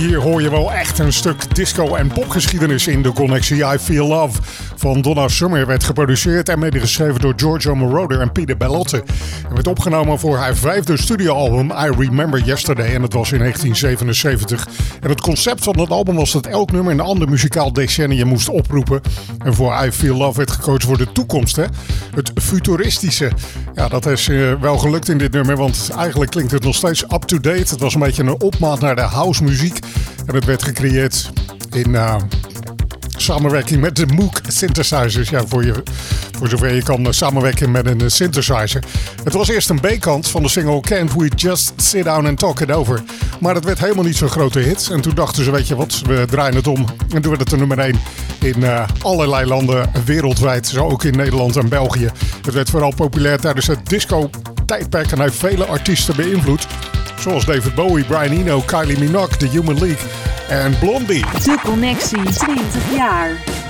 Hier hoor je wel echt een stuk disco- en popgeschiedenis in de connectie. I Feel Love van Donna Summer werd geproduceerd en medegeschreven door Giorgio Moroder en Peter Bellotte. En werd opgenomen voor haar 5e studioalbum I Remember Yesterday en dat was in 1977. En het concept van het album was dat elk nummer een ander muzikaal decennium moest oproepen. En voor I Feel Love werd gekozen voor de toekomst, hè? Het futuristische. Ja, dat is wel gelukt in dit nummer, want eigenlijk klinkt het nog steeds up-to-date. Het was een beetje een opmaat naar de house muziek. En het werd gecreëerd in samenwerking met de Moog synthesizers. Ja, voor zover je kan samenwerken met een synthesizer. Het was eerst een B-kant van de single Can't We Just Sit Down and Talk It Over. Maar dat werd helemaal niet zo'n grote hit. En toen dachten ze, weet je wat, we draaien het om. En toen werd het de nummer 1 in allerlei landen wereldwijd. Zo ook in Nederland en België. Het werd vooral populair tijdens het disco-tijdperk en heeft vele artiesten beïnvloed. Zoals David Bowie, Brian Eno, Kylie Minogue, The Human League en Blondie. De Connectie 20 jaar.